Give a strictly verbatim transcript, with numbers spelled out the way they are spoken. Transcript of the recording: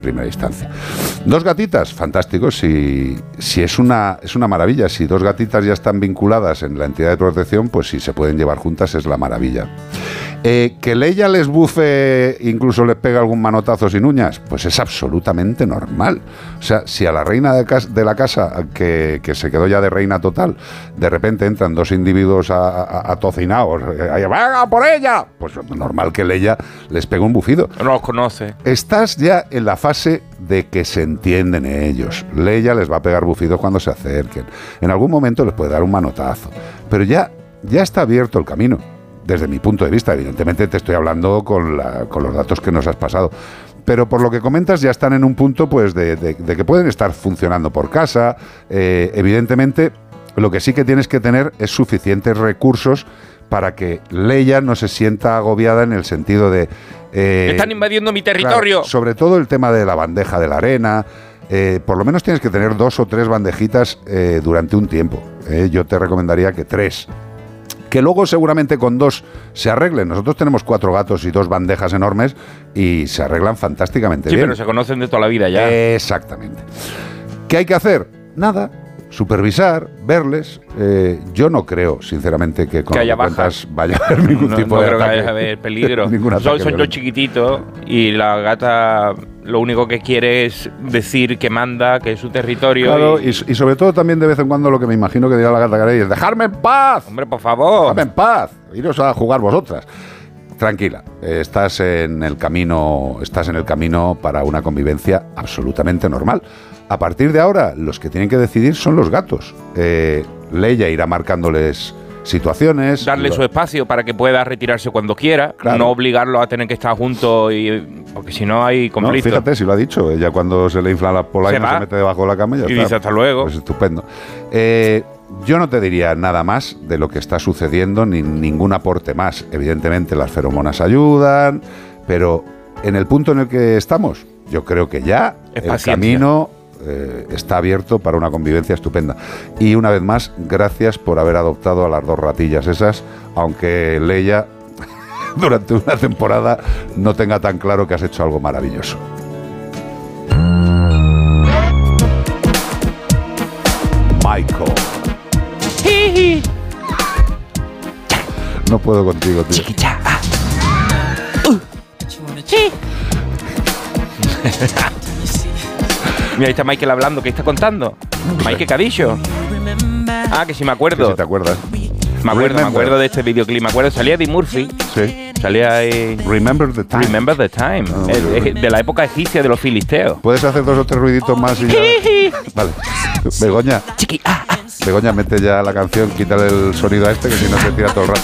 primera instancia. Dos gatitas, fantástico, si, si es una es una maravilla, si dos gatitas ya están vinculadas en la entidad de protección, pues si se pueden llevar juntas es la maravilla. Eh, que Leia les bufe, incluso les pega algún manotazo sin uñas, pues es absolutamente normal. O sea, si a la reina de, casa, de la casa, que, que se quedó ya de reina total, de repente entran dos individuos atocinados, ¡venga por ella! Pues normal que Leia les pegue un bufido. No los conoce. Estás ya en la fase de que se entienden ellos. Leia les va a pegar bufidos cuando se acerquen. En algún momento les puede dar un manotazo. Pero ya, ya está abierto el camino. Desde mi punto de vista, evidentemente te estoy hablando con, la, con los datos que nos has pasado. Pero por lo que comentas ya están en un punto pues de, de, de que pueden estar funcionando por casa. Eh, evidentemente, lo que sí que tienes que tener es suficientes recursos para que Leia no se sienta agobiada en el sentido de... Eh, Están invadiendo mi territorio. Claro, sobre todo el tema de la bandeja de la arena. Eh, por lo menos tienes que tener dos o tres bandejitas eh, durante un tiempo. Eh, yo te recomendaría que tres. Que luego seguramente con dos se arreglen. Nosotros tenemos cuatro gatos y dos bandejas enormes y se arreglan fantásticamente sí, bien. Sí, pero se conocen de toda la vida ya. Exactamente. ¿Qué hay que hacer? Nada. Supervisar, verles. Eh, yo no creo, sinceramente, que con que haya cuentas vaya a haber ningún no, tipo no de creo ataque. que vaya a haber peligro. Son, son dos chiquititos y la gata lo único que quiere es decir que manda, que es su territorio. Claro, y, y, y sobre todo también de vez en cuando lo que me imagino que dirá la gata Carey es ¡dejarme en paz! Hombre, por favor. ¡Dejadme en paz! Iros a jugar vosotras. Tranquila, estás en el camino, estás en el camino para una convivencia absolutamente normal. A partir de ahora, los que tienen que decidir son los gatos. Eh, Leia irá marcándoles situaciones. Darle lo... su espacio para que pueda retirarse cuando quiera, claro. No obligarlo a tener que estar juntos, y, porque si no hay conflicto. No, fíjate, si lo ha dicho, ella cuando se le infla la polaina se, se mete debajo de la cama y ya y está. dice hasta luego. Pues estupendo. Eh, yo no te diría nada más de lo que está sucediendo, ni ningún aporte más. Evidentemente las feromonas ayudan, pero en el punto en el que estamos, yo creo que ya es el paciencia. camino eh, está abierto para una convivencia estupenda. Y una vez más, gracias por haber adoptado a las dos ratillas esas, aunque Leia durante una temporada no tenga tan claro que has hecho algo maravilloso. Michael. No puedo contigo, tío. Chiquicha. Uh. Mira, ahí está Michael hablando. ¿Qué está contando? Michael Cadillo. Ah, que sí me acuerdo. Que si te acuerdas. Me acuerdo, Remember. me acuerdo de este videoclip. Me acuerdo, salía Eddie Murphy. Sí. Salía ahí. Remember the Time. Remember the Time. Oh, es, es de la época egipcia de los filisteos. ¿Puedes hacer dos o tres ruiditos más y ya? Vale. Begoña. Chiqui. Ah, ah. Begoña, mete ya la canción, quítale el sonido a este, que si no se tira todo el rato.